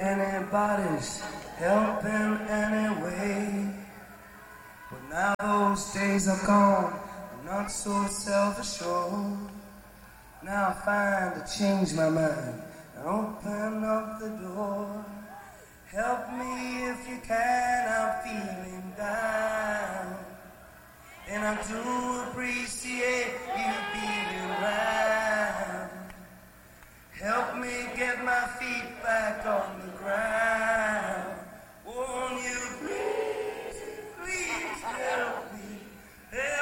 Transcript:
anybody's helping anyway. But now those days are gone, I'm not so self-assured. Now I find to change my mind and open up the door. Help me if you can, I'm feeling down. And I do appreciate you being around. Help me get my feet back on the ground. Won't you please, please help me? Help